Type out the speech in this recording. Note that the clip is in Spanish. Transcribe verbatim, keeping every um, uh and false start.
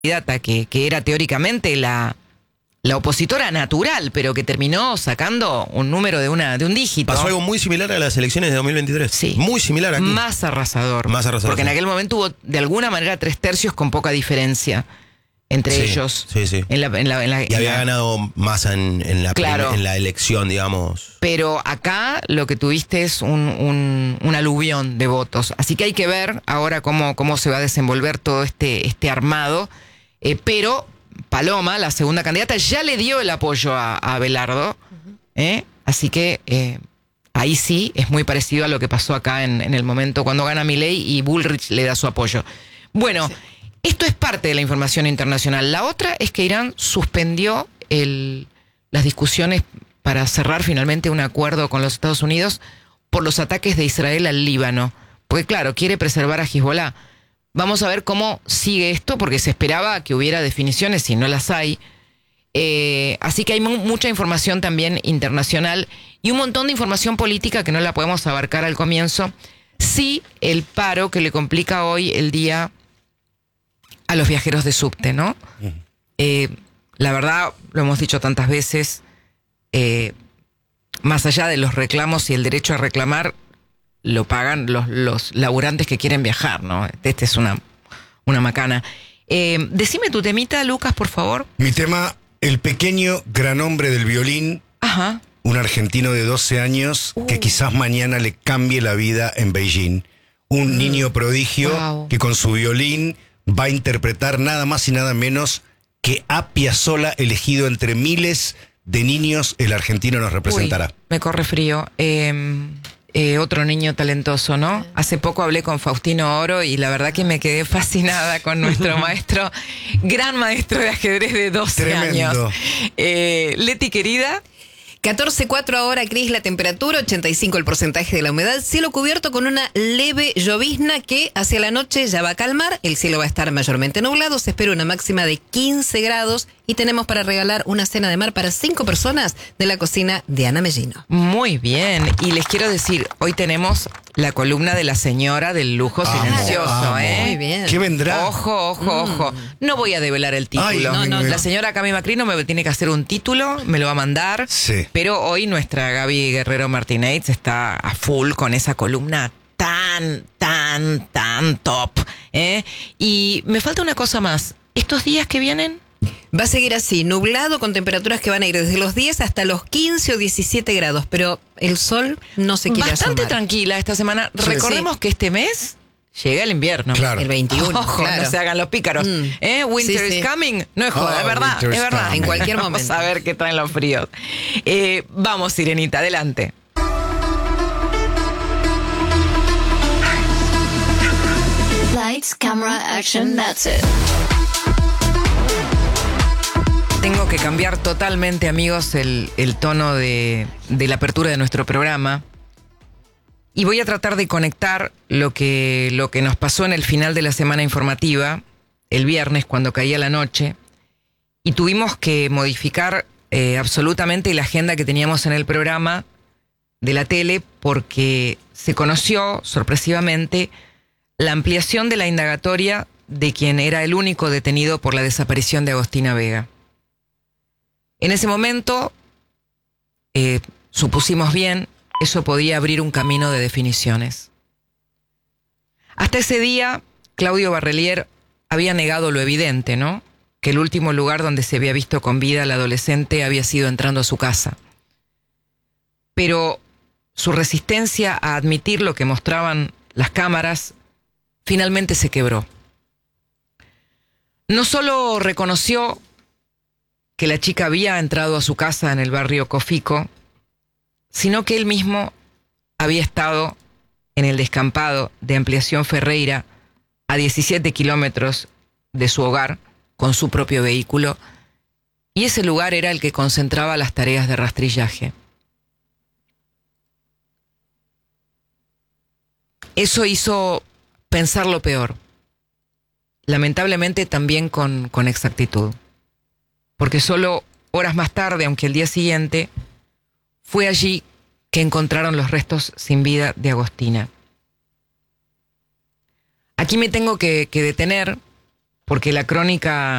candidata que, que era teóricamente la, la opositora natural, pero que terminó sacando un número de una de un dígito. Pasó algo muy similar a las elecciones de dos mil veintitrés. Sí. Muy similar aquí. Más arrasador. Más arrasador. Porque en sí. aquel momento hubo de alguna manera tres tercios con poca diferencia entre Sí, ellos. Sí, sí. En la, en la, en la, y en había la, ganado Massa en, en, la Claro. prim- en la elección, digamos. Pero acá lo que tuviste es un, un, un aluvión de votos. Así que hay que ver ahora cómo, cómo se va a desenvolver todo este, este armado. Eh, pero Paloma, la segunda candidata, ya le dio el apoyo a, a Abelardo. ¿eh? Así que eh, ahí sí es muy parecido a lo que pasó acá en, en el momento cuando gana Milei y Bullrich le da su apoyo. Bueno, sí. Esto es parte de la información internacional. La otra es que Irán suspendió el, las discusiones para cerrar finalmente un acuerdo con los Estados Unidos por los ataques de Israel al Líbano. Porque claro, quiere preservar a Hezbollah. Vamos a ver cómo sigue esto, porque se esperaba que hubiera definiciones y no las hay. Eh, así que hay mu- mucha información también internacional y un montón de información política que no la podemos abarcar al comienzo. Sí, el paro que le complica hoy el día a los viajeros de subte, ¿no? Uh-huh. Eh, la verdad, lo hemos dicho tantas veces, eh, más allá de los reclamos y el derecho a reclamar, lo pagan los, los laburantes que quieren viajar, ¿no? Este es una, una macana. Eh, decime tu temita, Lucas, por favor. Mi tema, el pequeño gran hombre del violín. Ajá. Un argentino de doce años uh. que quizás mañana le cambie la vida en Beijing. Un mm. niño prodigio wow. que con su violín va a interpretar nada más y nada menos que a Piazzolla, elegido entre miles de niños, el argentino nos representará. Uy, me corre frío. Eh, eh, otro niño talentoso, ¿no? Hace poco hablé con Faustino Oro y la verdad que me quedé fascinada con nuestro maestro, gran maestro de ajedrez de doce Tremendo. años. Eh, Leti, querida. catorce cuatro ahora, Cris, la temperatura, ochenta y cinco el porcentaje de la humedad, cielo cubierto con una leve llovizna que hacia la noche ya va a calmar, el cielo va a estar mayormente nublado, se espera una máxima de quince grados y tenemos para regalar una cena de mar para cinco personas de la cocina de Ana Mellino. Muy bien, y les quiero decir, hoy tenemos la columna de la señora del lujo amo, silencioso, amo. ¿eh? Muy bien. ¿Qué vendrá? Ojo, ojo, mm. ojo. No voy a develar el título. Ay, no, no, la no. señora Cami Macrino me tiene que hacer un título, me lo va a mandar. Sí. Pero hoy nuestra Gaby Guerrero Martínez está a full con esa columna tan, tan, tan top. ¿eh? Y me falta una cosa más. ¿Estos días que vienen? Va a seguir así, nublado con temperaturas que van a ir desde los diez hasta los quince o diecisiete grados, pero el sol no se quiere Bastante asomar. tranquila esta semana. Sí, Recordemos sí. que este mes llega el invierno. Claro. El veintiuno, Ojo, claro. no se hagan los pícaros. Mm. ¿Eh? Winter Sí, is sí. coming. No es joda, Oh, es verdad, winter es is verdad. coming. En cualquier Vamos momento. a ver qué traen los fríos. Eh, vamos, Sirenita, adelante. Lights, camera, action, that's it. Tengo que cambiar totalmente, amigos, el, el tono de, de la apertura de nuestro programa. Y voy a tratar de conectar lo que, lo que nos pasó en el final de la semana informativa, el viernes, cuando caía la noche, y tuvimos que modificar eh, absolutamente la agenda que teníamos en el programa de la tele, porque se conoció, sorpresivamente, la ampliación de la indagatoria de quien era el único detenido por la desaparición de Agostina Vega. En ese momento, eh, supusimos bien, eso podía abrir un camino de definiciones. Hasta ese día, Claudio Barrelier había negado lo evidente, ¿no? Que el último lugar donde se había visto con vida al adolescente había sido entrando a su casa. Pero su resistencia a admitir lo que mostraban las cámaras finalmente se quebró. No solo reconoció que la chica había entrado a su casa en el barrio Cofico, sino que él mismo había estado en el descampado de Ampliación Ferreira, a diecisiete kilómetros de su hogar, con su propio vehículo, y ese lugar era el que concentraba las tareas de rastrillaje. Eso hizo pensar lo peor, lamentablemente también con, con exactitud, porque solo horas más tarde, aunque el día siguiente, fue allí que encontraron los restos sin vida de Agostina. Aquí me tengo que, que detener, porque la crónica